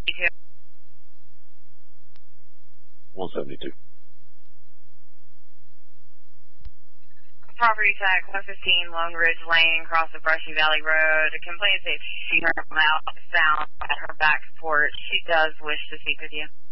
172. Property tag 115 Long Ridge Lane, across the Brushy Valley Road. A complaint that she heard a loud sound at her back porch. She does wish to speak with you.